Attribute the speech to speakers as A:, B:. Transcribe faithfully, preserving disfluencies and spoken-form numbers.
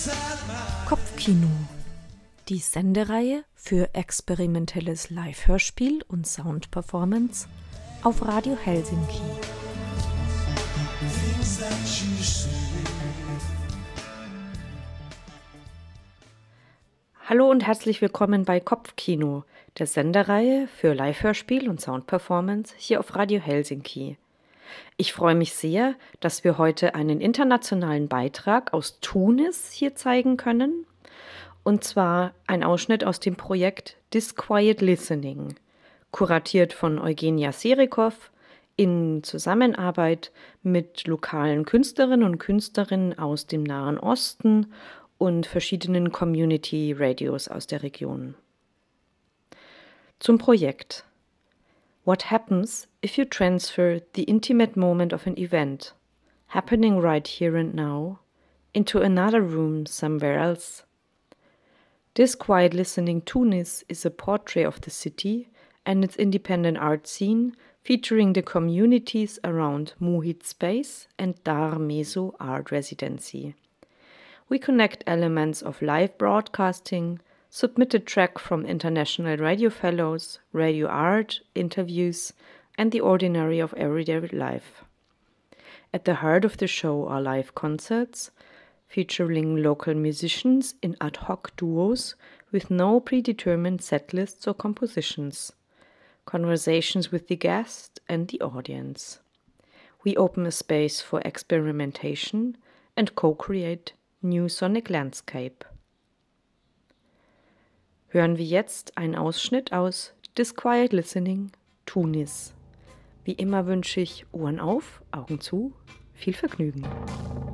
A: Kopfkino, die Sendereihe für experimentelles Live-Hörspiel und Sound-Performance auf Radio Helsinki. Hallo und herzlich willkommen bei Kopfkino, der Sendereihe für Live-Hörspiel und Sound-Performance hier auf Radio Helsinki. Ich freue mich sehr, dass wir heute einen internationalen Beitrag aus Tunis hier zeigen können. Und zwar ein Ausschnitt aus dem Projekt Disquiet Listening, kuratiert von Eugenia Serikov in Zusammenarbeit mit lokalen Künstlerinnen und Künstlern aus dem Nahen Osten und verschiedenen Community Radios aus der Region. Zum Projekt. What happens if you transfer the intimate moment of an event, happening right here and now, into another room somewhere else? Disquiet Listening Tunis is a portrait of the city and its independent art scene, featuring the communities around Muhit Space and Dar Meso Art Residency. We connect elements of live broadcasting, submitted track from international radio fellows, radio art, interviews, and the ordinary of everyday life. At the heart of the show are live concerts, featuring local musicians in ad hoc duos with no predetermined set lists or compositions, conversations with the guest and the audience. We open a space for experimentation and co-create new sonic landscape. Hören wir jetzt einen Ausschnitt aus Disquiet Listening Tunis. Wie immer wünsche ich Ohren auf, Augen zu, viel Vergnügen.